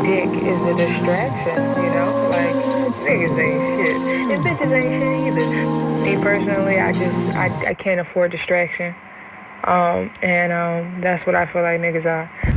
dick is a distraction, you know? Like, niggas ain't shit. And bitches ain't shit either. Me personally, I can't afford distraction. And that's what I feel like niggas are.